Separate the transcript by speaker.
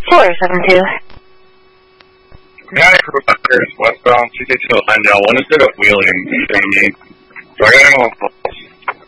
Speaker 1: 472.
Speaker 2: Guy crew up here is westbound 222 Glendale. One is bit of wheeling in front of me. So I got him on